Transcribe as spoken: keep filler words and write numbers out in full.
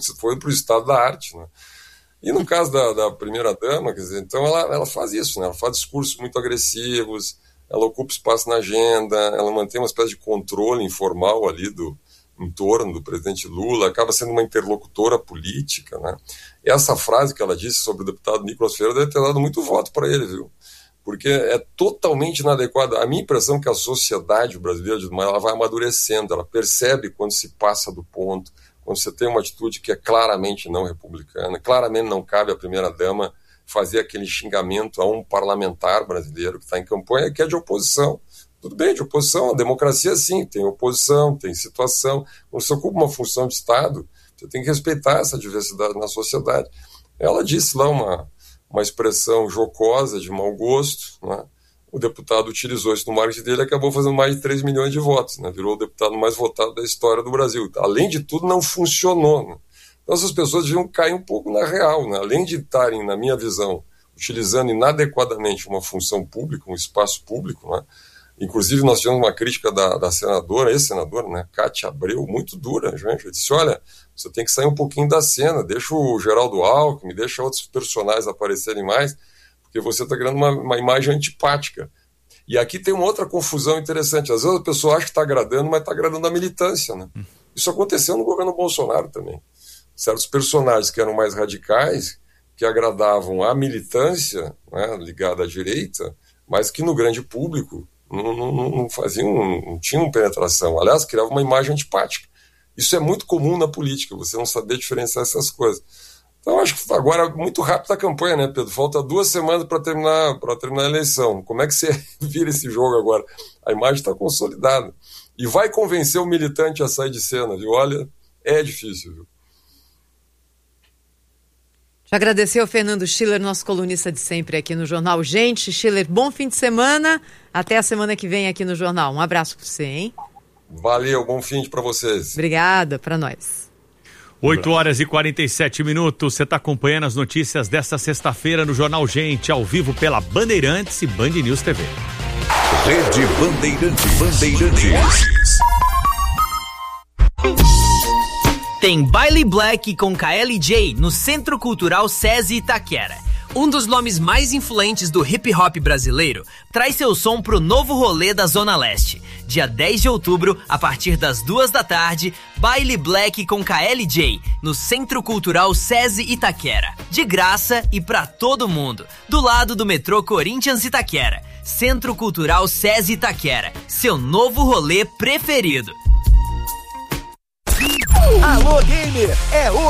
foi para o estado da arte, né? E no caso da, da primeira-dama, quer dizer, então ela, ela faz isso, né? Ela faz discursos muito agressivos, ela ocupa espaço na agenda, ela mantém uma espécie de controle informal ali do, em torno do presidente Lula, acaba sendo uma interlocutora política, né? E essa frase que ela disse sobre o deputado Nicolas Ferreira deve ter dado muito voto para ele, viu? Porque é totalmente inadequada. A minha impressão é que a sociedade brasileira, ela vai amadurecendo, ela percebe quando se passa do ponto, quando você tem uma atitude que é claramente não republicana, claramente não cabe à primeira-dama fazer aquele xingamento a um parlamentar brasileiro que está em campanha, que é de oposição. Tudo bem, de oposição, a democracia sim, tem oposição, tem situação. Quando você ocupa uma função de Estado, você tem que respeitar essa diversidade na sociedade. Ela disse lá uma, uma expressão jocosa, de mau gosto, né? O deputado utilizou isso no marketing dele e acabou fazendo mais de três milhões de votos, né? Virou o deputado mais votado da história do Brasil. Além de tudo, não funcionou, né? Então essas pessoas deviam cair um pouco na real, né? Além de estarem, na minha visão, utilizando inadequadamente uma função pública, um espaço público, né? Inclusive nós tivemos uma crítica da, da senadora, ex-senadora, né? Cátia Abreu, muito dura, gente. Eu disse, olha, você tem que sair um pouquinho da cena, deixa o Geraldo Alckmin, deixa outros personagens aparecerem mais, porque você está criando uma, uma imagem antipática. E aqui tem uma outra confusão interessante. Às vezes a pessoa acha que está agradando, mas está agradando a militância, né? Isso aconteceu no governo Bolsonaro também. Certos personagens que eram mais radicais, que agradavam a militância, né, ligada à direita, mas que no grande público não, não, não faziam, não tinham penetração. Aliás, criavam uma imagem antipática. Isso é muito comum na política, você não saber diferenciar essas coisas. Então, acho que agora é muito rápido a campanha, né, Pedro? Falta duas semanas para terminar, para terminar a eleição. Como é que você vira esse jogo agora? A imagem está consolidada. E vai convencer o militante a sair de cena, viu? Olha, é difícil, viu? Já agradecer ao Fernando Schiller, nosso colunista de sempre aqui no Jornal. Gente, Schiller, bom fim de semana. Até a semana que vem aqui no Jornal. Um abraço para você, hein? Valeu, bom fim de para vocês. Obrigada, para nós. oito horas e quarenta e sete minutos, você está acompanhando as notícias desta sexta-feira no Jornal Gente, ao vivo pela Bandeirantes e Band News T V. Rede Bandeirantes. Bandeirantes. Tem Baile Black com K L J no Centro Cultural SESI Itaquera. Um dos nomes mais influentes do hip hop brasileiro traz seu som pro novo rolê da Zona Leste. Dia dez de outubro, a partir das duas da tarde, Baile Black com K L J, no Centro Cultural SESI Itaquera. De graça e pra todo mundo, do lado do metrô Corinthians Itaquera. Centro Cultural SESI Itaquera, seu novo rolê preferido. Alô, gamer! É hoje!